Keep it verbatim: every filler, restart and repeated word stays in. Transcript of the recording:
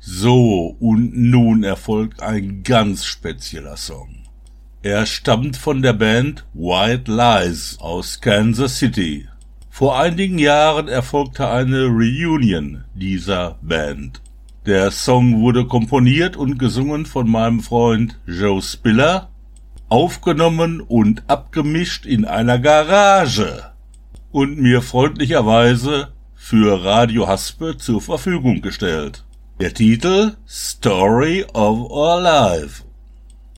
So, und nun erfolgt ein ganz spezieller Song. Er stammt von der Band White Lies aus Kansas City. Vor einigen Jahren erfolgte eine Reunion dieser Band. Der Song wurde komponiert und gesungen von meinem Freund Joe Spiller, aufgenommen und abgemischt in einer Garage und mir freundlicherweise für Radio Haspe zur Verfügung gestellt. Der Titel Story of Our Life.